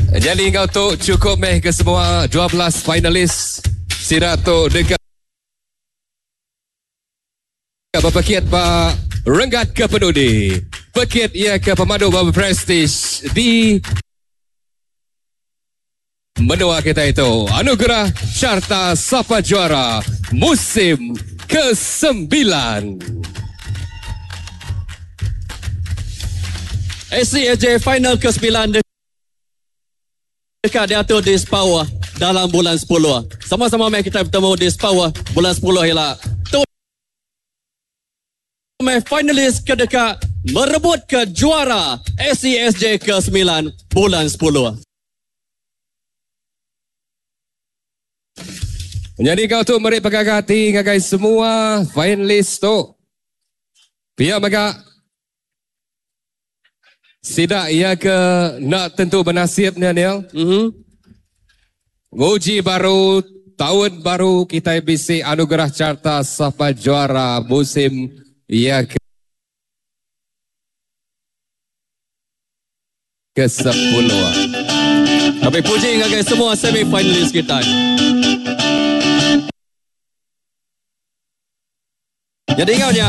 Jadi kau tu cukup meh ke semua 12 finalis Sirato dekat berpakit Pak Renggat ke Penudi. Pakit ia ke pemandu berprestij di menua kita itu. Anugerah Carta Sapa Juara musim ke-9. SCSJ final ke-9 dekat diatur di Sepawa dalam bulan 10. Sama-sama mari kita bertemu di Sepawa bulan 10 ialah finalis ke dekat merebut ke juara SCSJ ke-9 bulan 10. Jadi kau tu mari pegang hati ngagai semua finalis tu. Pihak maka sidak ia ke nak tentu bernasib ni Daniel. Uji baru, tahun baru kita bisi anugerah Carta Sapa Juara musim ia ke-10. Tapi puji ngagai semua semi finalis kita. Jadi kau